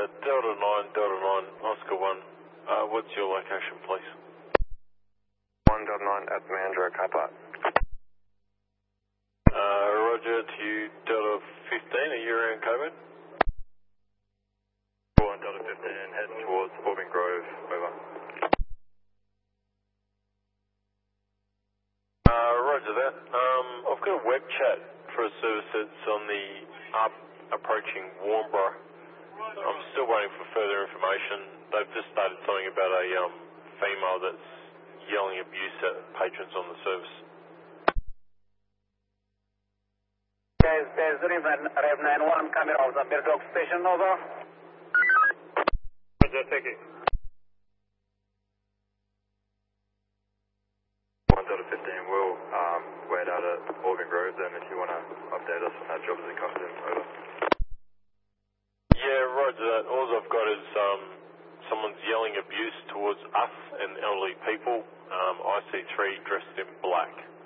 Delta 9, Oscar 1. What's your location, please? 1.9 at Mandurah car park. Roger, to you, Delta 15, are you around Coburn? 1 Delta 15, heading towards Auburn Grove, over. Roger that. I've got a web chat for a service that's on the approaching Warnbro. I'm still waiting for further information. They've just started something about a female that's yelling abuse at patrons on the service. There's Rev 91 coming off the Mirdog station, over. Roger, thank you. 1 Delta 15 will wait out at Auburn Grove then if you want to update us on that job as it comes in, over. Yeah, roger that. All I've got is someone's yelling abuse towards us and elderly people. IC3 dressed in black.